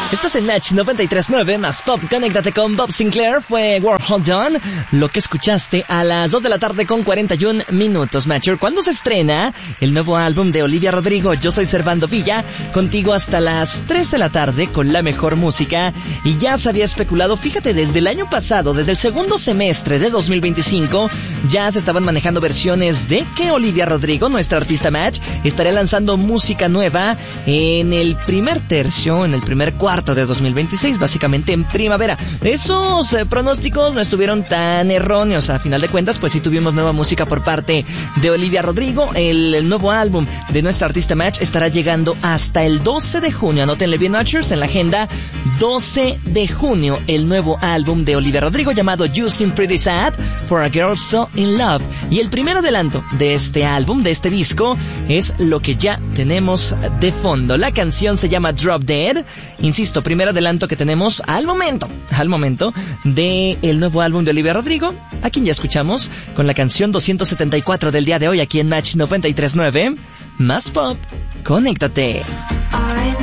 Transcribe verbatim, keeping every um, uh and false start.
Estás en Match noventa y tres punto nueve más Pop. Conéctate con Bob Sinclair. Fue Warhol Dawn, lo que escuchaste a las dos de la tarde con cuarenta y un minutos. Matcher, ¿cuándo se estrena el nuevo álbum de Olivia Rodrigo? Yo soy Servando Villa, contigo hasta las tres de la tarde con la mejor música. Y ya se había especulado, fíjate, desde el año pasado, desde el segundo semestre de dos mil veinticinco, ya se estaban manejando versiones de que Olivia Rodrigo, nuestra artista Match, estaría lanzando música nueva en el primer tercio, en el primer cuarto de dos mil veintiséis, básicamente en primavera. Esos eh, pronósticos no estuvieron tan erróneos. A final de cuentas, pues sí tuvimos nueva música por parte de Olivia Rodrigo. El, el nuevo álbum de nuestra artista Match estará llegando hasta el doce de junio. Anótenle bien, Matchers, en la agenda. doce de junio, el nuevo álbum de Olivia Rodrigo llamado You Seem Pretty Sad for a Girl So In Love. Y el primer adelanto de este álbum, de este disco, es lo que ya tenemos de fondo. La canción se llama Drop Dead. Insisto, primer adelanto que tenemos al momento, al momento de el nuevo álbum de Olivia Rodrigo, a quien ya escuchamos con la canción doscientos setenta y cuatro del día de hoy aquí en Match noventa y tres punto nueve. Más Pop, conéctate.